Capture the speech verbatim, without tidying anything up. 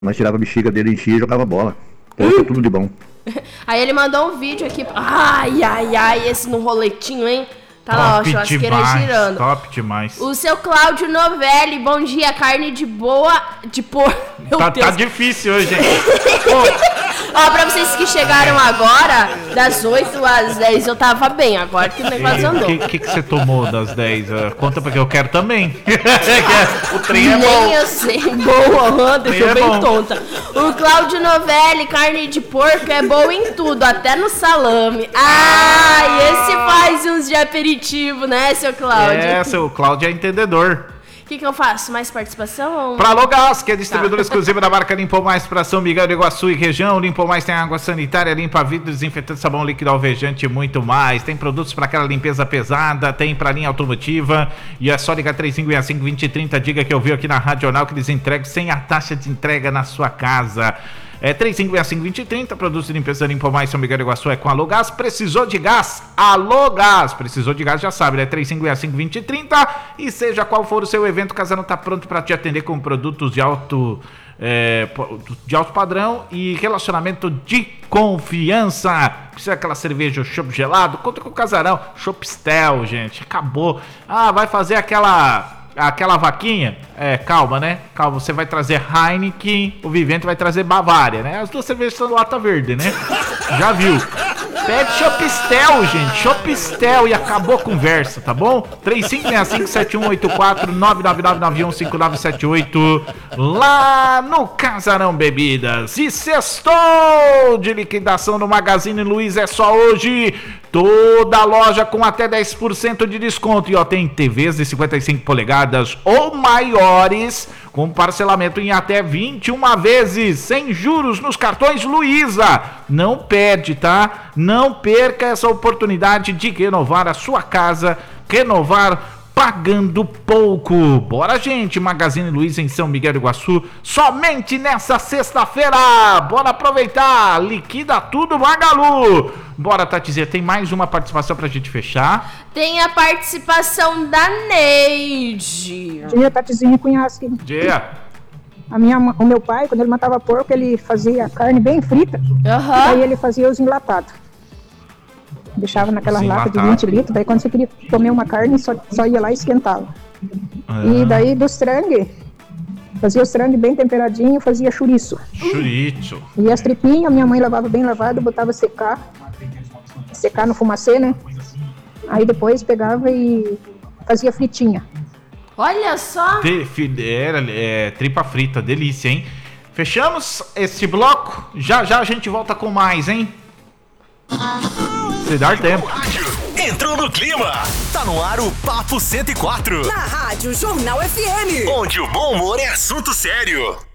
Nós tirava a bexiga dele, enchia e jogava bola. Pô, tudo de bom. Aí ele mandou um vídeo aqui. Ai, ai, ai, esse no roletinho, hein? Tá lá, ó, churrasqueira girando. Top demais. O seu Cláudio Novelli, bom dia, carne de boa, de porco. Tá, tá difícil hoje, hein? Ó, pra vocês que chegaram agora, das oito às dez eu tava bem, agora que o negócio andou. O que, que, que você tomou das dez? Uh, conta porque eu quero também. O trem é Nem bom. eu sei, boa, deixou é bem bom. tonta. O Cláudio Novelli, carne de porco é boa em tudo, até no salame. Ah, e esse faz uns de aperitivo, né, seu Cláudio? É, seu Cláudio é entendedor. O que, que eu faço? Mais participação? Ou... Pra Logás, que é distribuidora Tá. exclusiva da marca Limpo Mais para São Miguel do Iguaçu e região. Limpo Mais tem água sanitária, limpa vidro, desinfetante, sabão líquido, alvejante e muito mais. Tem produtos para aquela limpeza pesada, tem pra linha automotiva. E é só ligar três cinco seis cinco, dois zero três zero, diga que eu vi aqui na Radional que eles entregam sem a taxa de entrega na sua casa. É três cinco seis cinco, dois zero três zero, produtos de limpeza Limpo Mais São Miguel do Iguaçu é com Alô Gás. Precisou de gás? Alô Gás. Precisou de gás, já sabe, né? três cinco seis cinco, dois zero três zero. E seja qual for o seu evento, o Casarão tá pronto para te atender com produtos de alto, é, de alto padrão e relacionamento de confiança. Precisa aquela cerveja, chopp gelado? Conta com o Casarão. Choppstel, gente. Acabou. Ah, vai fazer aquela... Aquela vaquinha, é, calma, né? Calma, você vai trazer Heineken, o Vivente vai trazer Bavária, né? As duas cervejas são lata verde, né? Já viu? Pede Choppstel, gente, Choppstel e acabou a conversa, tá bom? três cinco seis cinco, sete um oito quatro, nove nove nove nove um cinco nove sete oito, lá no Casarão Bebidas. E sextou de liquidação no Magazine Luiza, é só hoje. Toda loja com até dez por cento de desconto. E ó, tem T Vs de cinquenta e cinco polegadas ou maiores com parcelamento em até vinte e uma vezes, sem juros nos cartões Luiza. Não perde, tá? Não perca essa oportunidade de renovar a sua casa, renovar pagando pouco. Bora, gente, Magazine Luiza em São Miguel do Iguaçu, somente nessa sexta-feira. Bora aproveitar, liquida tudo, Magalu. Bora, Tatizinha, tem mais uma participação pra gente fechar. Tem a participação da Neide. Dia, Tatizinha Cunhasque. Dia. A minha, o meu pai, quando ele matava porco, ele fazia a carne bem frita. Uhum. Aí ele fazia os enlatados. Deixava naquela lata de vinte litros. Daí quando você queria comer uma carne, só, só ia lá e esquentava. Ah. E daí do frango, fazia o frango bem temperadinho, fazia chouriço. Chorizo. E as tripinhas, minha mãe lavava bem lavado, botava secar. Secar no fumacê, né? Aí depois pegava e fazia fritinha. Olha só. De, era, é, tripa frita, delícia, hein? Fechamos esse bloco. Já já a gente volta com mais, hein? Se dar tempo. Entrou no clima. Tá no ar o Papo cento e quatro. Na Rádio Jornal F M. Onde o bom humor é assunto sério.